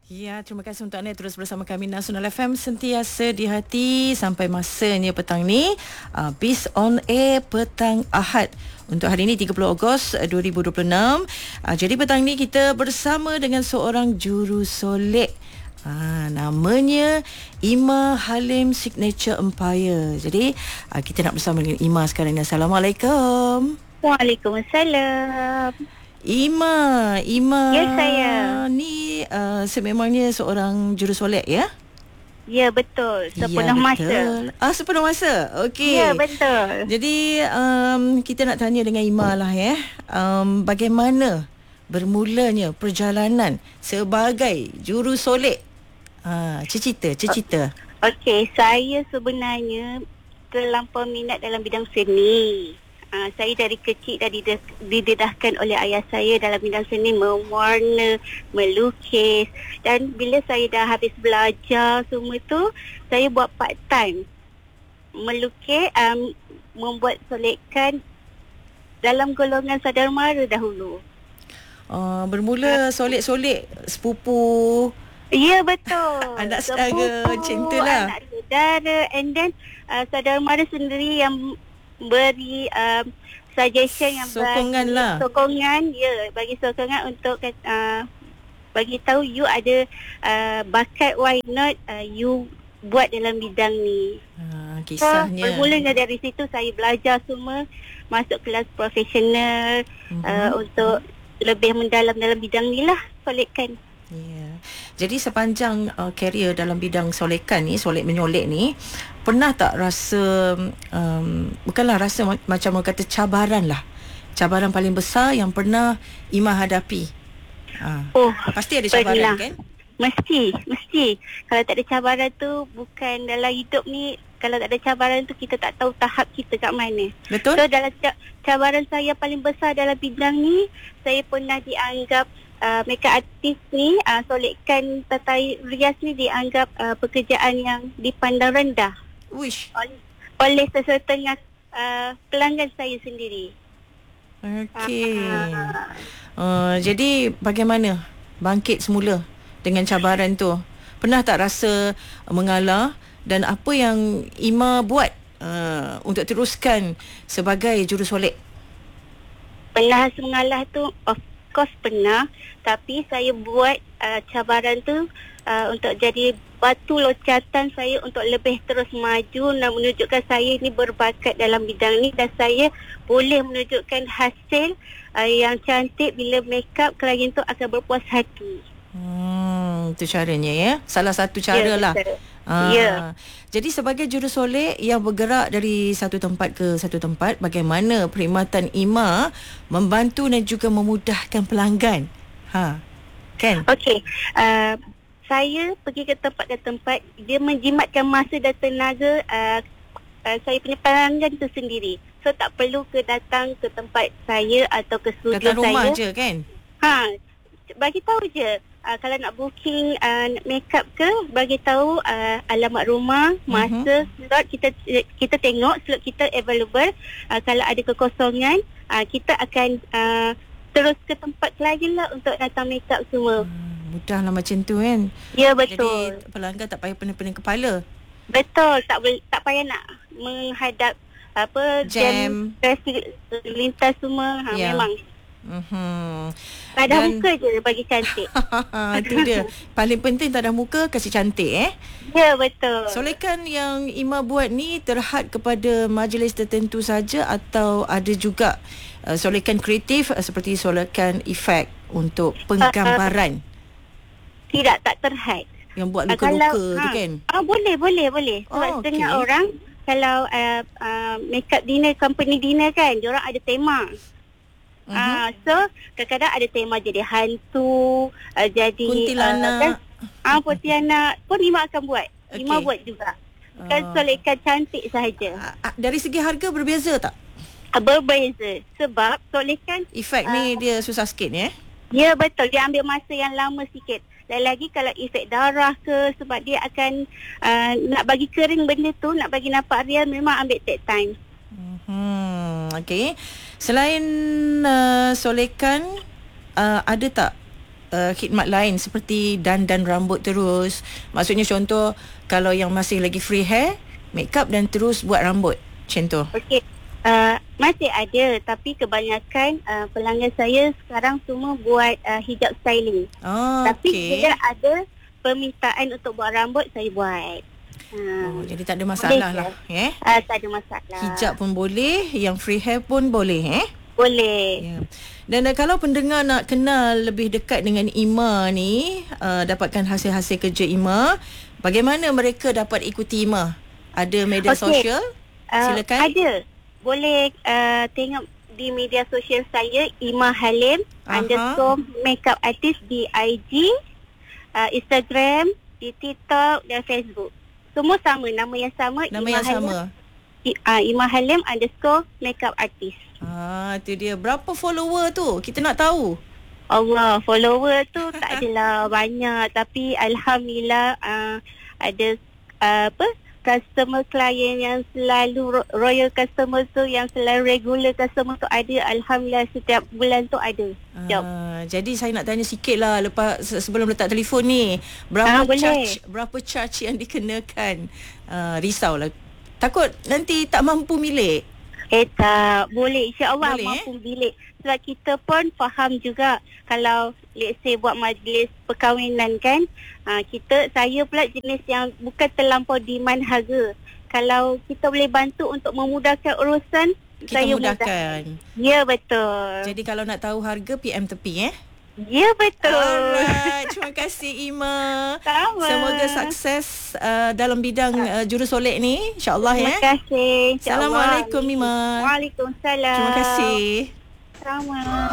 Ya, terima kasih untuk anda terus bersama kami Nasional FM sentiasa di hati sampai masanya petang ni. Bis on air petang Ahad untuk hari ini 30 Ogos 2026. Jadi petang ni kita bersama dengan seorang jurusolek. Namanya Ima Halim Signature Empire. Jadi kita nak bersama dengan Ima sekarang ni. Assalamualaikum. Waalaikumsalam. Ima. Ya, saya. Ni sememangnya seorang jurusolek ya? Ya, betul. Sepenuh masa. Sepenuh masa. Okey. Ya, betul. Jadi kita nak tanya dengan Ima lah ya. Bagaimana bermulanya perjalanan sebagai jurusolek? Cerita. Okey, saya sebenarnya terlampau minat dalam bidang seni. Saya dari kecil dah didedahkan oleh ayah saya dalam bidang seni, mewarna, melukis. Dan bila saya dah habis belajar semua tu, saya buat part time melukis, membuat solekan dalam golongan saudara mara dahulu. Bermula solek-solek sepupu. Ya, betul. Anak saudara macam tu lah. Anak saudara. And then saudara mara sendiri yang beri suggestion, yang sokongan bagi lah. Sokongan, ya, bagi sokongan untuk bagi tahu you ada bakat, why not you buat dalam bidang ni. Kisahnya. So, bermulanya dari situ saya belajar semua, masuk kelas profesional untuk lebih mendalam dalam bidang ni lah, solekan. Yeah. Jadi sepanjang karier dalam bidang solekan ni, solek menyolek ni, pernah tak rasa bukanlah rasa macam orang kata cabaran lah. Cabaran paling besar yang pernah Ima hadapi. Pasti ada cabaran kan? Mesti. Kalau tak ada cabaran tu, bukan dalam hidup ni, kalau tak ada cabaran tu kita tak tahu tahap kita kat mana. Betul. So dalam cabaran saya paling besar dalam bidang ni, saya pernah dianggap makeup artist ni, solekan tata rias ni dianggap pekerjaan yang dipandang rendah. Wish. Oleh sesetengah pelanggan saya sendiri. Okey. Jadi bagaimana bangkit semula dengan cabaran tu? Pernah tak rasa mengalah, dan apa yang Ima buat untuk teruskan sebagai jurusolek? Pernah rasa mengalah tu, of course pernah, tapi saya buat cabaran tu untuk jadi batu loncatan saya untuk lebih terus maju dan menunjukkan saya ni berbakat dalam bidang ni, dan saya boleh menunjukkan hasil yang cantik bila makeup klien tu akan berpuas hati. Itu caranya ya. Salah satu cara lah. Ya. Jadi sebagai jurusolek yang bergerak dari satu tempat ke satu tempat, bagaimana perkhidmatan Ima membantu dan juga memudahkan pelanggan? Kan? Okey. Saya pergi ke tempat, dia menjimatkan masa dan tenaga saya punya pelanggan itu sendiri. So tak perlu datang ke tempat saya atau ke studio saya. Datang rumah je kan? Bagi tahu je. Kalau nak booking makeup ke, bagi tahu alamat rumah, masa, slot, kita tengok slot kita available. Kalau ada kekosongan, kita akan terus ke tempat klien lah untuk datang makeup semua. Mudahlah macam tu kan? Ya, betul. Jadi pelanggan tak payah pening-pening kepala. Betul, tak payah nak menghadap jam trafik lintas semua. Memang. Tadah muka je bagi cantik. Itu dia. Paling penting tadah muka, kasih cantik Ya, betul. Solekan yang Ima buat ni terhad kepada majlis tertentu saja, atau ada juga solekan kreatif seperti solekan efek untuk penggambaran? Tidak, tak terhad. Yang buat luka-luka tu kan? Boleh. Sebab setengah orang, kalau makeup dinner, company dinner kan, diorang ada tema. So kadang-kadang ada tema jadi hantu, jadi kuntilanak, Pontianak pun Ima akan buat. Ima buat juga. Bukan solekan cantik sahaja. Dari segi harga berbeza tak? Berbeza. Sebab solekan efek ni dia susah sikit ya? Ya, betul. Dia ambil masa yang lama sikit. Dan lagi kalau efek darah ke, sebab dia akan nak bagi kering benda tu, nak bagi nampak real, memang ambil take time. Okey. Selain solekan, ada tak khidmat lain seperti dandan rambut terus. Maksudnya contoh kalau yang masih lagi free hair, make up dan terus buat rambut. Macam tu. Okey. Masih ada, tapi kebanyakan pelanggan saya sekarang semua buat hijab styling. Tapi bila ada permintaan untuk buat rambut, saya buat. Jadi tak ada masalah lah. Tak ada masalah. Hijab pun boleh, yang free hair pun boleh. Boleh. Dan kalau pendengar nak kenal lebih dekat dengan Ima ni, dapatkan hasil-hasil kerja Ima, bagaimana mereka dapat ikuti Ima? Ada media sosial? Silakan. Ada. Boleh tengok di media sosial saya, Ima Halim _makeup artist di IG, Instagram, di TikTok dan Facebook. Semua sama, nama yang sama. Ima Halim _makeup artist. Tu dia. Berapa follower tu? Kita nak tahu. Allah, follower tu tak adalah banyak, tapi alhamdulillah ada customer klien yang selalu royal customer tu, yang selalu regular customer tu ada. Alhamdulillah setiap bulan tu ada job. Jadi saya nak tanya sikit lah lepas sebelum letak telefon ni, berapa charge yang dikenakan? Risaulah, takut nanti tak mampu milik. Tak boleh, insya-Allah mampu bilik. Sebab kita pun faham juga kalau let's say buat majlis perkahwinan kan, saya pula jenis yang bukan terlampau demand harga. Kalau kita boleh bantu untuk memudahkan urusan, kita mudahkan. Ya, betul. Jadi kalau nak tahu harga, PM tepi Ya, betul. Alright, terima kasih Ima. Sama. Semoga sukses dalam bidang jurusolek ni, insya-Allah. Terima kasih. Assalamualaikum Ima. Waalaikumsalam. Terima kasih. Sama.